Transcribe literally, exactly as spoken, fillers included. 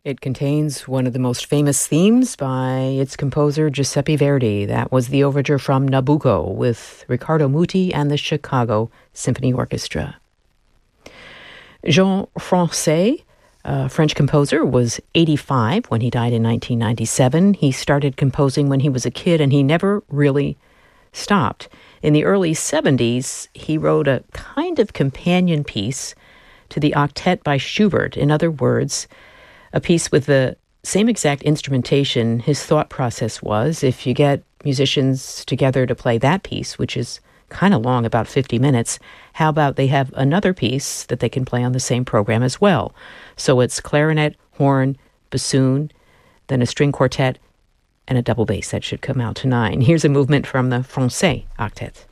It contains one of the most famous themes by its composer Giuseppe Verdi. That was the overture from Nabucco with Riccardo Muti and the Chicago Symphony Orchestra. Jean Francais, a French composer, was eighty-five when he died in nineteen ninety-seven. He started composing when he was a kid, and he never really stopped. In the early seventies, he wrote a kind of companion piece to the octet by Schubert. In other words, a piece with the same exact instrumentation. His thought process was, if you get musicians together to play that piece, which is kind of long, about fifty minutes, how about they have another piece that they can play on the same program as well? So it's clarinet, horn, bassoon, then a string quartet, and a double bass. That should come out to nine. Here's a movement from the Francais octet.